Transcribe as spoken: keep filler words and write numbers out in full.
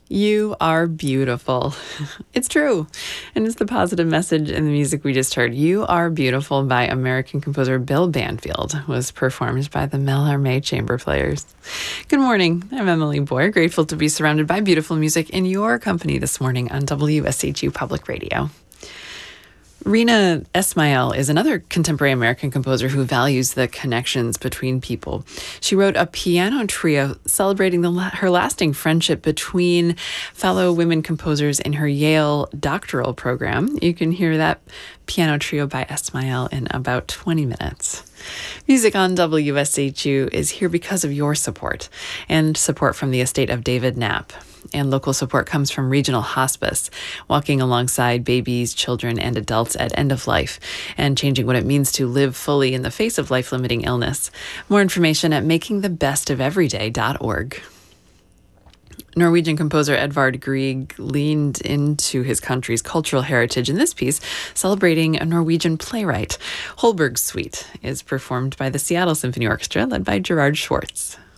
You are beautiful. It's true. And it's the positive message in the music we just heard. You Are Beautiful by American composer Bill Banfield was performed by the Mallarmé Chamber Players. Good morning. I'm Emily Boyer, grateful to be surrounded by beautiful music in your company this morning on W S H U Public Radio. Rina Esmail is another contemporary American composer who values the connections between people. She wrote a piano trio celebrating the, her lasting friendship between fellow women composers in her Yale doctoral program. You can hear that piano trio by Esmail in about twenty minutes. Music on W S H U is here because of your support and support from the estate of David Knapp. And local support comes from Regional Hospice, walking alongside babies, children, and adults at end of life and changing what it means to live fully in the face of life-limiting illness. More information at making the best of everyday dot org. Norwegian composer Edvard Grieg leaned into his country's cultural heritage in this piece, celebrating a Norwegian playwright. Holberg's Suite is performed by the Seattle Symphony Orchestra, led by Gerard Schwartz.